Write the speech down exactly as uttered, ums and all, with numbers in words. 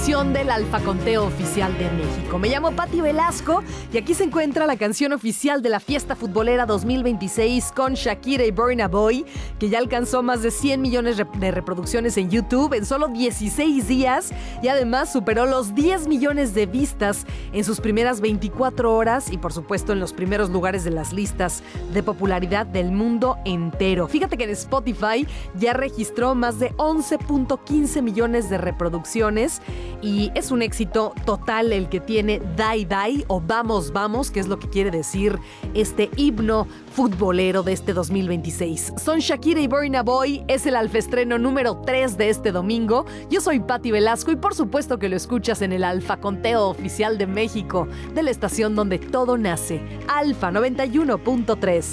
edición del Alfa Conteo Oficial de México. Me llamo Pati Velasco y aquí se encuentra la canción oficial de la Fiesta Futbolera dos mil veintiséis con Shakira y Burna Boy, que ya alcanzó más de cien millones de reproducciones en YouTube en solo dieciséis días y además superó los diez millones de vistas en sus primeras veinticuatro horas y por supuesto en los primeros lugares de las listas de popularidad del mundo entero. Fíjate que en Spotify ya registró más de once punto quince millones de reproducciones y es un éxito total el que tiene Die Die o Vamos Vamos, que es lo que quiere decir este himno futbolero de este dos mil veintiséis. Son Shakira y Burna Boy, es el alfaestreno número tres de este domingo. Yo soy Pati Velasco y por supuesto que lo escuchas en el Alfa Conteo Oficial de México, de la estación donde todo nace, Alfa noventa y uno punto tres.